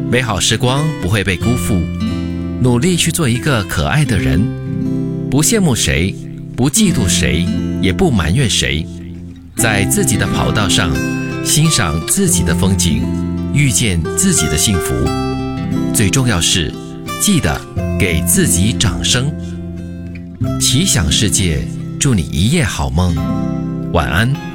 美好时光不会被辜负，努力去做一个可爱的人，不羡慕谁，不嫉妒谁，也不埋怨谁，在自己的跑道上欣赏自己的风景，遇见自己的幸福。最重要是记得给自己掌声。奇想世界，祝你一夜好梦，晚安。